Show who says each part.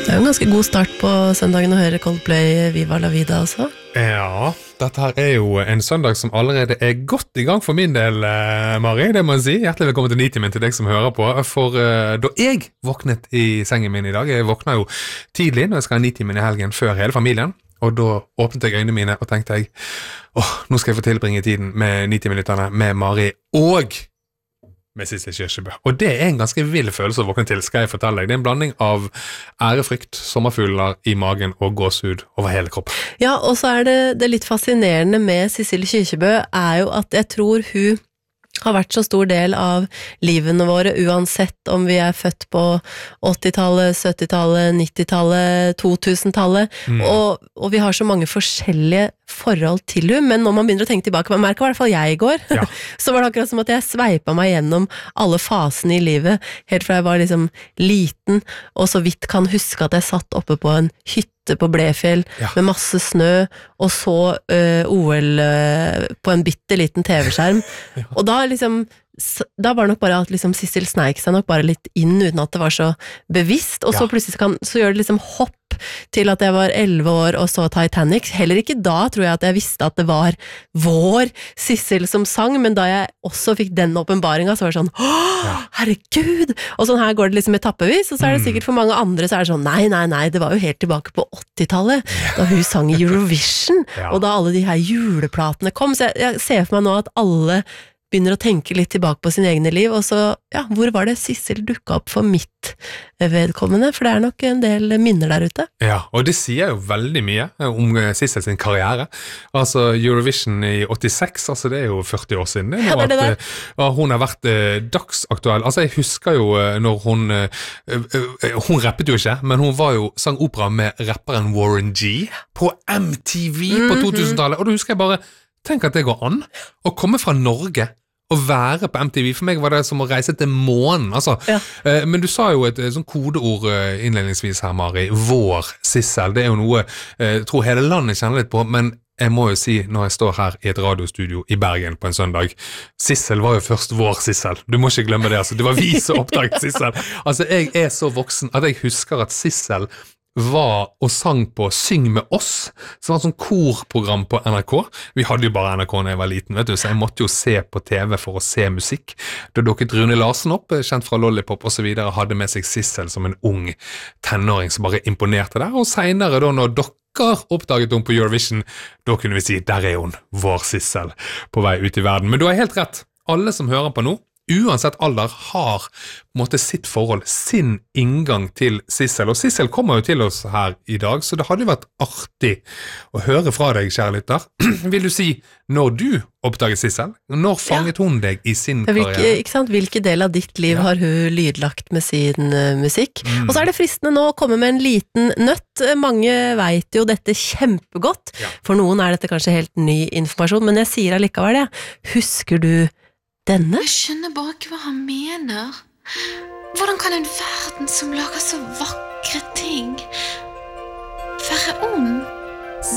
Speaker 1: Det jo en ganske god start på søndagen å høre Coldplay Viva la Vida også.
Speaker 2: Ja, dette her jo en søndag som allerede godt I gang for min del, Mari, det må jeg si. Hjertelig velkommen til Nitimen til deg som hører på. For da jeg våknet I sengen min I dag, jeg våkna jo tidlig når jeg skal ha Nitimen I helgen før hele familien, og da åpnet jeg øynene mine og tenkte jeg, nå skal jeg få tilbringe tiden med Nitimen-lytterne, med Mari og med Sissel Kyrkjebø. Og det en ganske vill følelse å våkne til, skal jeg fortelle deg. Det en blanding av ærefrykt, sommerfugler I magen og gåsehud over hele kroppen.
Speaker 1: Ja, og så det litt fascinerende med Sissel Kyrkjebø jo at jeg tror hun har vært så stor del av livene våre, uansett om vi født på 80-tallet, 70-tallet, 90-tallet, 2000-tallet, og vi har så mange forskjellige forhold til hun, men når man begynner å tenke tilbake, man merker I hvert fall jeg I går, ja. Så var det akkurat som at jeg sveipet meg gjennom alle fasene I livet, helt fra jeg var liksom liten, og så vidt kan huske at jeg satt oppe på en hytte på Blefjell med masse snø, og så OL på en bitteliten TV-skjerm, og da var det nok bare at liksom Sissel sneik seg nok bare litt inn uten at det var så bevisst, og så plutselig så gjør det liksom hopp til at jeg var 11 år og så Titanic. Heller ikke da tror jeg at jeg visste at det var vår Sissel som sang, men da jeg også fikk den åpenbaringen, så var det sånn, herregud! Og sånn her går det liksom etappevis, og så det sikkert for mange andre så det sånn, nei, det var jo helt tilbake på 80-tallet, da hun sang I Eurovision, og da alle de her juleplatene kom, så jeg ser for meg nå at alle begynner å tenke litt tilbake på sin egne liv, og så, hvor var det Sissel dukket opp for mitt vedkommende? For det nok en del minner der ute.
Speaker 2: Ja, og det sier jo veldig mye om Sissel sin karriere. Altså, Eurovision I 86, altså det jo 40 år siden. Det
Speaker 1: det der.
Speaker 2: Hun har vært dagsaktuell. Altså, jeg husker jo når hun rappet jo ikke, men hun var jo sang opera med rapperen Warren G på MTV på 2000-tallet, og da husker jeg bare, tenk at det går an å komme fra Norge og være på MTV. For meg var det som å reise til månen, altså. Men du sa jo et sånn kodeord innledningsvis her, Mari, vår Sissel. Det jo noe, jeg tror hele landet kjenner litt på, men jeg må jo si, når jeg står her I et radiostudio I Bergen på en søndag, Sissel var jo først vår Sissel. Du må ikke glemme det, altså. Det var vi som oppdaget Sissel. Altså, jeg så voksen at jeg husker at Sissel var og sang på Syng med oss, som var et sånt korprogram på NRK. Vi hadde jo bare NRK når jeg var liten, vet du, så jeg måtte jo se på TV for å se musikk. Da dukket Rune Larsen opp, kjent fra Lollipop og så videre, hadde med seg Sissel som en ung tenåring som bare imponerte der, og senere da når dere oppdaget hun på Eurovision, da kunne vi si, der hun, vår Sissel, på vei ut I verden. Men du har helt rett, alle som hører på nå, uansett alder har på en måte sitt forhold, sin inngang til Sissel, og Sissel kommer jo til oss her I dag, så det hadde jo vært artig å høre fra deg, kjære lytter. Vil du si når du oppdaget Sissel? Når fanget hun deg I sin karriere?
Speaker 1: Ikke sant? Hvilke del av ditt liv har hun lydlagt med sin musikk? Og så det fristende nå å komme med en liten nøtt. Mange vet jo dette kjempegodt. For noen dette kanskje helt ny informasjon, men jeg sier allikevel det. Husker du denne?
Speaker 3: Jeg skjønner bare ikke hva han mener. Hvordan kan en verden som lager så vakre ting være ond?